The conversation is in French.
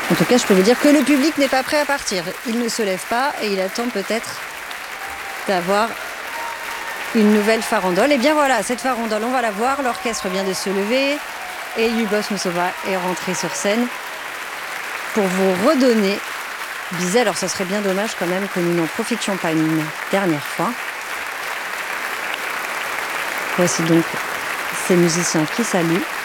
En tout cas, je peux vous dire que le public n'est pas prêt à partir. Il ne se lève pas et il attend peut-être d'avoir une nouvelle farandole. Et bien voilà, cette farandole, on va la voir. L'orchestre vient de se lever et Lubos Musova est rentré sur scène pour vous redonner Bizet. Alors, ce serait bien dommage quand même que nous n'en profitions pas une dernière fois. Voici donc ces musiciens qui saluent.